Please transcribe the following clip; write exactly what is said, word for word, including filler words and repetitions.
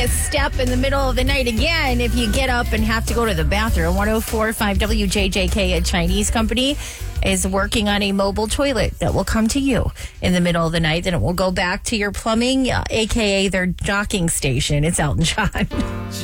A step in the middle of the night again if you get up and have to go to the bathroom. one oh four point five W J J K, a Chinese company, is working on a mobile toilet that will come to you in the middle of the night. Then it will go back to your plumbing, uh, a k a their docking station. It's Elton John.